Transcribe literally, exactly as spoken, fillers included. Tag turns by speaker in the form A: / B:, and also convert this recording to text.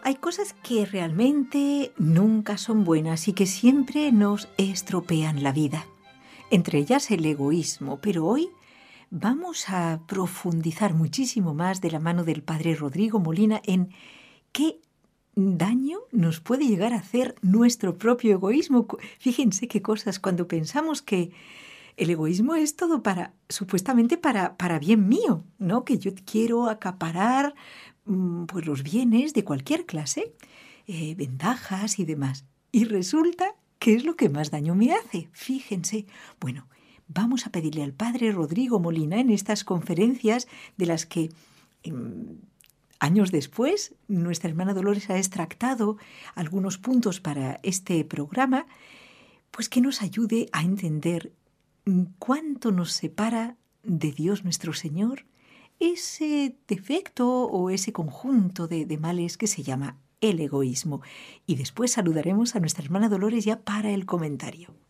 A: Hay cosas que realmente nunca son buenas y que siempre nos estropean la vida. Entre ellas el egoísmo, pero hoy vamos a profundizar muchísimo más de la mano del padre Rodrigo Molina en qué daño nos puede llegar a hacer nuestro propio egoísmo. Fíjense qué cosas cuando pensamos que el egoísmo es todo para, supuestamente para, para bien mío, ¿no? Que yo quiero acaparar pues los bienes de cualquier clase, eh, ventajas y demás. Y resulta que es lo que más daño me hace. Fíjense. Bueno, vamos a pedirle al padre Rodrigo Molina en estas conferencias de las que eh, años después nuestra hermana Dolores ha extractado algunos puntos para este programa, pues que nos ayude a entender cuánto nos separa de Dios nuestro Señor ese defecto o ese conjunto de, de males que se llama el egoísmo. Y después saludaremos a nuestra hermana Dolores ya para el comentario.